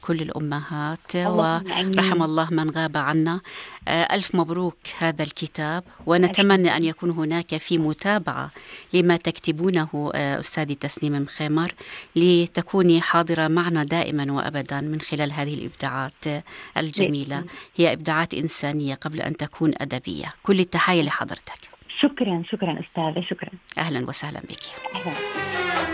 كل الأمهات، اللهم ورحم امين. الله من غاب عنا. ألف مبروك هذا الكتاب، ونتمنى أن اشكرك. يكون هناك في متابعة لما تكتبونه أستاذي تسنيم مخيمر، لتكوني حاضرة معنا دائما وأبدا من خلال هذه الإبداعات الجميلة. بإذن. هي إبداعات إنسانية قبل أن تكون أدبية. كل التحية لحضرتك. شكرا شكرا استاذه، شكرا. أهلا وسهلا بك. اهلا.